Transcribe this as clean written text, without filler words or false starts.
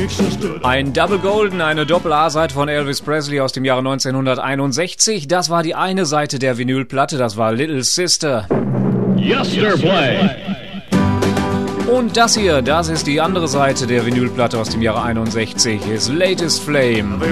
Ein Double Golden, eine Doppel-A-Seite von Elvis Presley aus dem Jahre 1961. Das war die eine Seite der Vinylplatte, das war Little Sister. Yesterplay. Und das hier, das ist die andere Seite der Vinylplatte aus dem Jahre 61, His Latest Flame.